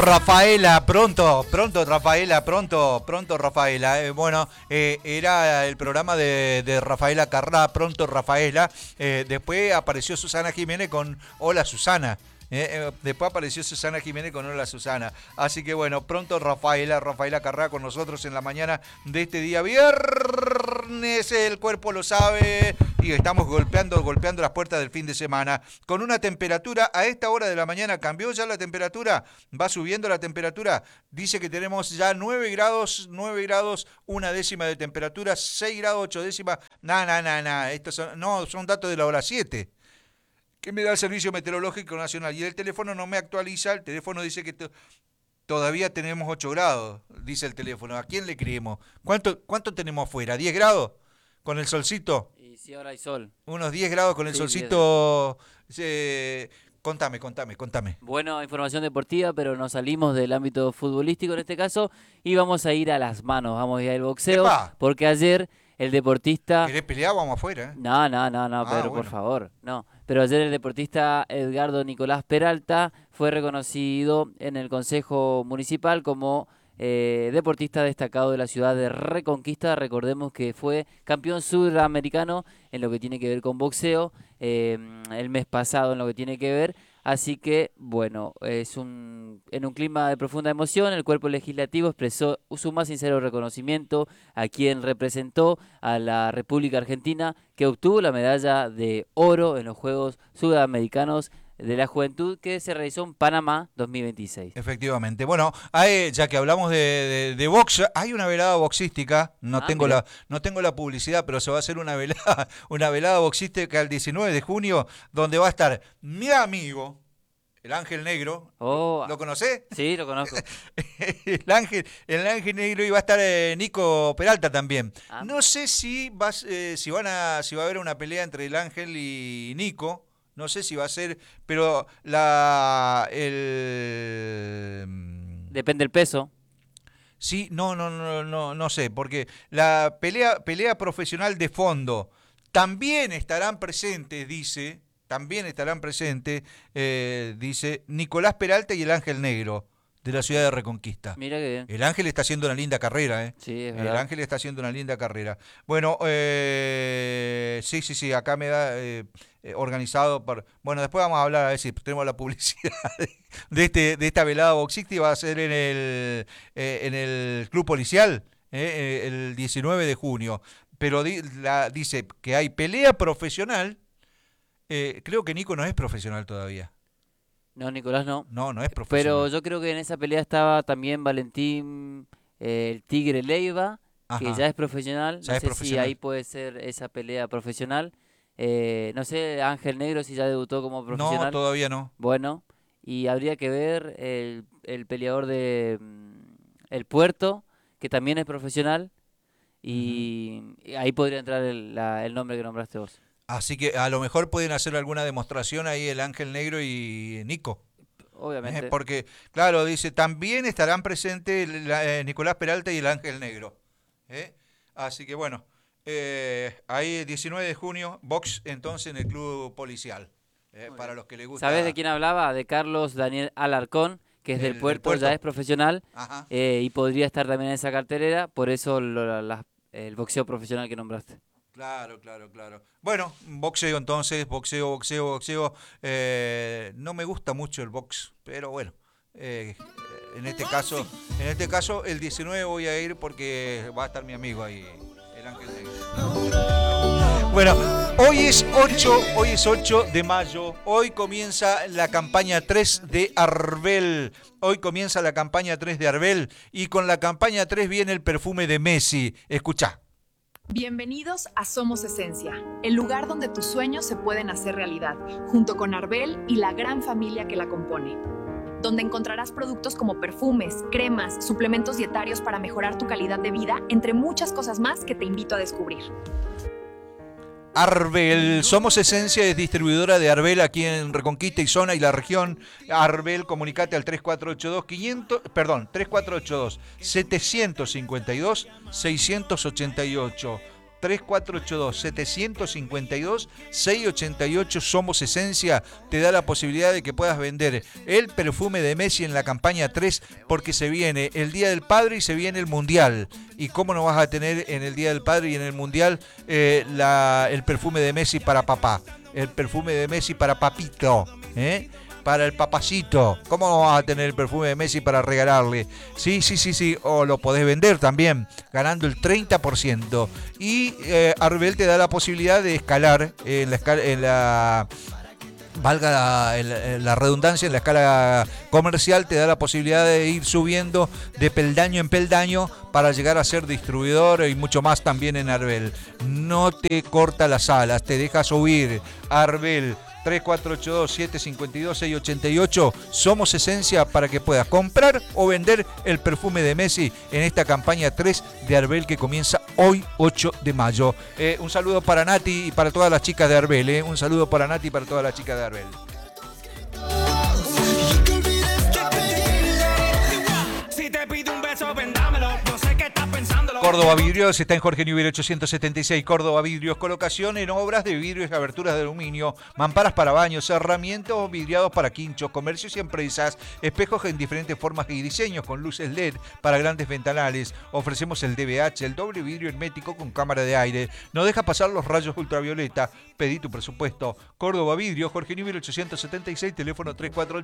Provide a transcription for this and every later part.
Rafaela, pronto Rafaela, pronto Rafaela. Era el programa de Rafaela Carrá, pronto Rafaela. Después apareció Susana Jiménez con Hola Susana. Después apareció Susana Jiménez con Hola Susana. Así que bueno, pronto Rafaela Carrá con nosotros en la mañana de este día viernes. El cuerpo lo sabe y estamos golpeando las puertas del fin de semana. Con una temperatura a esta hora de la mañana, ¿cambió ya la temperatura? ¿Va subiendo la temperatura? Dice que tenemos ya 9 grados, una décima de temperatura, 6 grados, 8 décimas. Estos son datos de la hora 7. ¿Qué me da el Servicio Meteorológico Nacional? Y el teléfono no me actualiza, el teléfono dice que todavía tenemos 8 grados, dice el teléfono. ¿A quién le creemos? ¿Cuánto tenemos afuera? ¿10 grados? ¿Con el solcito? Y sí, ahora hay sol. Unos 10 grados con el solcito. Contame. Bueno, información deportiva, pero nos salimos del ámbito futbolístico en este caso y vamos a ir a las manos, vamos a ir al boxeo. ¡Epa! Porque ayer el deportista... ¿Querés pelear? Vamos afuera, ¿eh? No, Pedro, bueno. por favor, no. Pero ayer el deportista Edgardo Nicolás Peralta fue reconocido en el Consejo Municipal como deportista destacado de la ciudad de Reconquista. Recordemos que fue campeón sudamericano en lo que tiene que ver con boxeo el mes pasado en lo que tiene que ver. Así que, bueno, en un clima de profunda emoción, el cuerpo legislativo expresó su más sincero reconocimiento a quien representó a la República Argentina, que obtuvo la medalla de oro en los Juegos Sudamericanos de la Juventud que se realizó en Panamá 2026. Efectivamente. Bueno, ya que hablamos de box, hay una velada boxística, no tengo la publicidad, pero se va a hacer una velada boxística el 19 de junio, donde va a estar mi amigo, el Ángel Negro. ¿Lo conocés? Sí, lo conozco. el Ángel Negro, y va a estar Nico Peralta también. No sé si va a haber una pelea entre el Ángel y Nico. No sé si va a ser, pero depende del peso. Sí, no sé, porque la pelea profesional de fondo también estarán presentes, dice Nicolás Peralta y el Ángel Negro de la ciudad de Reconquista. Mira qué bien. El Ángel está haciendo una linda carrera, ¿eh? Sí, es verdad. El Ángel está haciendo una linda carrera. Bueno, sí, acá me da organizado por... Bueno, después vamos a hablar, a ver si tenemos la publicidad de esta velada boxística. Va a ser en el Club Policial, el 19 de junio. Pero dice que hay pelea profesional. Creo que Nico no es profesional todavía. No, Nicolás no. No es profesional. Pero yo creo que en esa pelea estaba también Valentín el Tigre Leiva, que ya es profesional. No sé si ahí puede ser esa pelea profesional. No sé, Ángel Negro si ya debutó como profesional. No, todavía no. Bueno, y habría que ver el peleador de El Puerto, que también es profesional. Y ahí podría entrar el nombre que nombraste vos. Así que a lo mejor pueden hacer alguna demostración ahí el Ángel Negro y Nico. Obviamente. Porque, claro, dice, también estarán presentes Nicolás Peralta y el Ángel Negro. Así que bueno, ahí 19 de junio, box entonces en el Club Policial. Para los que les gusta. ¿Sabés de quién hablaba? De Carlos Daniel Alarcón, que es del Puerto, ya es profesional. Y podría estar también en esa cartelera, por eso el boxeo profesional que nombraste. Claro. Bueno, boxeo entonces, boxeo. No me gusta mucho el box, pero bueno, en este caso el 19 voy a ir porque va a estar mi amigo ahí, el Ángel Negro. Bueno, hoy es 8 de mayo, hoy comienza la campaña 3 de Arbel. Y con la campaña 3 viene el perfume de Messi. Escuchá. Bienvenidos a Somos Esencia, el lugar donde tus sueños se pueden hacer realidad, junto con Arbel y la gran familia que la compone. Donde encontrarás productos como perfumes, cremas, suplementos dietarios para mejorar tu calidad de vida, entre muchas cosas más que te invito a descubrir. Arbel, Somos Esencia es distribuidora de Arbel aquí en Reconquista y zona y la región. Arbel, comunicate al 3482 752 688. 3482-752-688. Somos Esencia te da la posibilidad de que puedas vender el perfume de Messi en la campaña 3, porque se viene el Día del Padre y se viene el Mundial. ¿Y cómo no vas a tener en el Día del Padre y en el Mundial el perfume de Messi para papá? El perfume de Messi para papito, para el papacito. ¿Cómo no vas a tener el perfume de Messi para regalarle? Sí. O lo podés vender también, ganando el 30%. Y Arbel te da la posibilidad de escalar valga la redundancia, en la escala comercial te da la posibilidad de ir subiendo de peldaño en peldaño para llegar a ser distribuidor y mucho más también en Arbel. No te corta las alas, te deja subir. Arbel 3482-752-688. Somos Esencia para que puedas comprar o vender el perfume de Messi en esta campaña 3 de Arbel que comienza hoy 8 de mayo. Un saludo para Nati y para todas las chicas de Arbel. Un saludo para Nati y para todas las chicas de Arbel. Si te pido un beso, vendámelo. No sé qué estás pensando. Córdoba Vidrios está en Jorge Newbery 876. Córdoba Vidrios, colocación en obras de vidrios y aberturas de aluminio, mamparas para baños, cerramientos vidriados para quinchos, comercios y empresas, espejos en diferentes formas y diseños con luces LED para grandes ventanales. Ofrecemos el DBH, el doble vidrio hermético con cámara de aire. No deja pasar los rayos ultravioleta. Pedí tu presupuesto. Córdoba Vidrios, Jorge Newbery 876, teléfono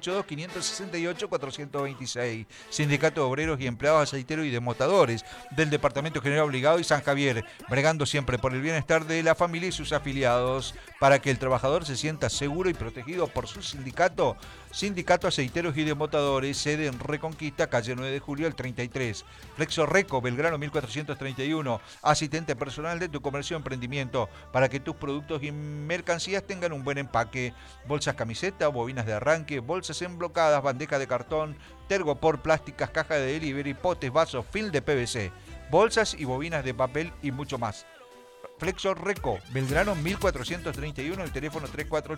3482-568-426. Sindicato de Obreros y Empleados Aceiteros y Desmotadores del Departamento General Obligado y San Javier, bregando siempre por el bienestar de la familia y sus afiliados, para que el trabajador se sienta seguro y protegido por su sindicato. Sindicato Aceiteros y Desmotadores, sede en Reconquista, calle 9 de Julio, el 33. Flexo Reco, Belgrano 1431, asistente personal de tu comercio o emprendimiento, para que tus productos y mercancías tengan un buen empaque. Bolsas camiseta, bobinas de arranque, bolsas emblocadas, bandejas de cartón, tergopor, plásticas, caja de delivery, potes, vasos, film de PVC, bolsas y bobinas de papel y mucho más. Flexo Reco, Belgrano 1431, el teléfono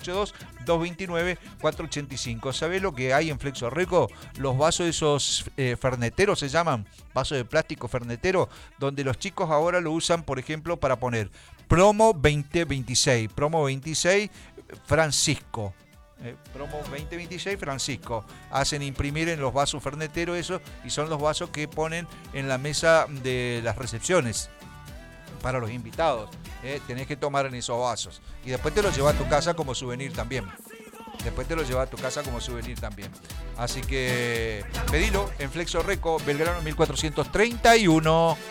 3482-229-485. ¿Sabés lo que hay en Flexo Reco? Los vasos esos ferneteros se llaman, vasos de plástico fernetero, donde los chicos ahora lo usan, por ejemplo, para poner promo 2026, promo 26 Francisco. Promo 2026 Francisco. Hacen imprimir en los vasos ferneteros eso, y son los vasos que ponen en la mesa de las recepciones para los invitados. Tenés que tomar en esos vasos y después te los llevas a tu casa como souvenir también. Así que pedilo en Flexo Reco, Belgrano 1431.